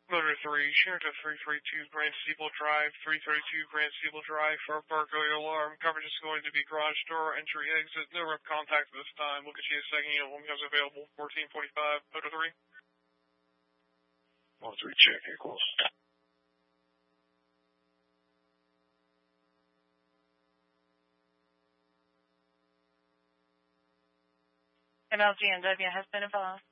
Motor 3, share to 332 Grand Steeple Drive, 332 Grand Steeple Drive for a burglary alarm. Coverage is going to be garage door, entry, exit, no rep contact at this time. We'll get you a second unit when it becomes available. 1445, Motor 3. Motor 3, check, equals. MLGNW has been advised.